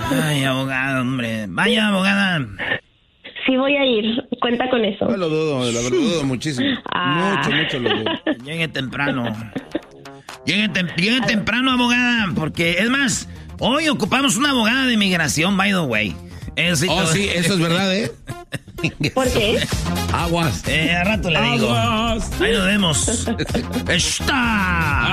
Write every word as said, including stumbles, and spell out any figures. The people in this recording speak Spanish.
Ay, abogada, hombre. Vaya, abogada. Sí voy a ir, cuenta con eso. No lo dudo, la verdad lo dudo muchísimo. Ah. Mucho, mucho lo dudo. Llegue temprano. Llegue, tem llegue temprano, abogada, porque es más, hoy ocupamos una abogada de inmigración, by the way. Eso sí, oh, sí, eso es verdad, ¿eh? ¿Por qué? Aguas. Eh, a rato le digo. Aguas. Ahí nos vemos. ¡Está!